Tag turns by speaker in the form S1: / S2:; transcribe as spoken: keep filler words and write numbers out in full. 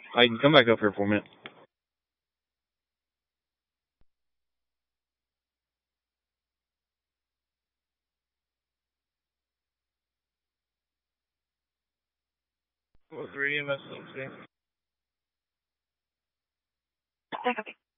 S1: I can come back up here for a minute. What was the radio message saying?